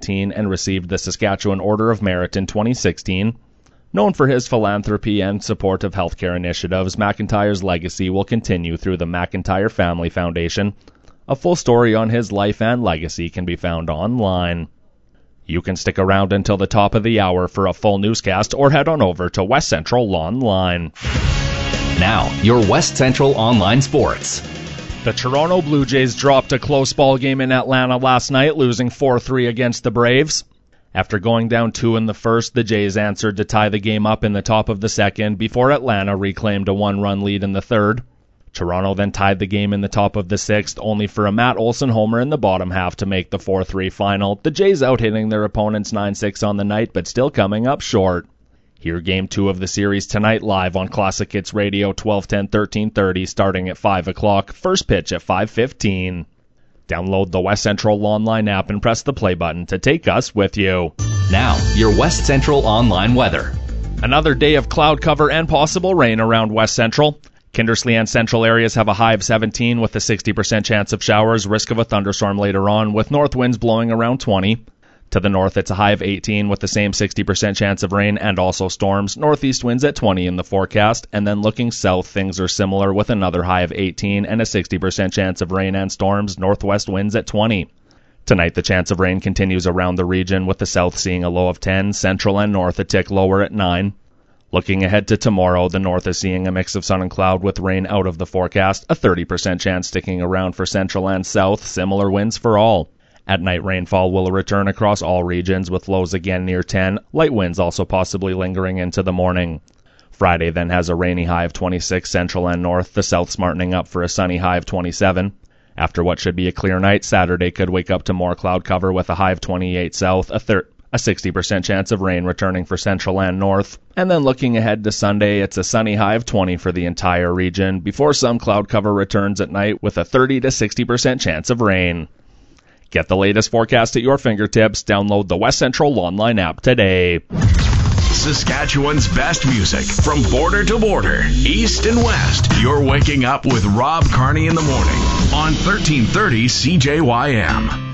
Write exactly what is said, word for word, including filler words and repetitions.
eighteen and received the Saskatchewan Order of Merit in twenty sixteen. Known for his philanthropy and support of healthcare initiatives, McIntyre's legacy will continue through the McIntyre Family Foundation. A full story on his life and legacy can be found online. You can stick around until the top of the hour for a full newscast or head on over to West Central Online. Now, your West Central Online Sports. The Toronto Blue Jays dropped a close ball game in Atlanta last night, losing four three against the Braves. After going down two in the first, the Jays answered to tie the game up in the top of the second before Atlanta reclaimed a one-run lead in the third. Toronto then tied the game in the top of the sixth, only for a Matt Olson homer in the bottom half to make the four three final. The Jays out-hitting their opponents nine six on the night, but still coming up short. Hear Game two of the series tonight live on Classic Hits Radio, twelve ten, thirteen thirty, starting at five o'clock. First pitch at five fifteen. Download the West Central Online app and press the play button to take us with you. Now, your West Central Online weather. Another day of cloud cover and possible rain around West Central. Kindersley and central areas have a high of seventeen with a sixty percent chance of showers, risk of a thunderstorm later on, with north winds blowing around twenty. To the north, it's a high of eighteen with the same sixty percent chance of rain and also storms. Northeast winds at twenty in the forecast, and then looking south, things are similar with another high of eighteen and a sixty percent chance of rain and storms. Northwest winds at twenty. Tonight, the chance of rain continues around the region, with the south seeing a low of ten, central and north a tick lower at nine. Looking ahead to tomorrow, the north is seeing a mix of sun and cloud with rain out of the forecast, a thirty percent chance sticking around for central and south, similar winds for all. At night, rainfall will return across all regions, with lows again near ten, light winds also possibly lingering into the morning. Friday then has a rainy high of twenty-six central and north, the south smartening up for a sunny high of twenty-seven. After what should be a clear night, Saturday could wake up to more cloud cover with a high of twenty-eight south, a thir- a sixty percent chance of rain returning for central and north. And then looking ahead to Sunday, it's a sunny high of twenty for the entire region, before some cloud cover returns at night with a thirty to sixty percent chance of rain. Get the latest forecast at your fingertips. Download the West Central Online app today. Saskatchewan's best music from border to border, east and west. You're waking up with Rob Carney in the morning on thirteen thirty C J Y M.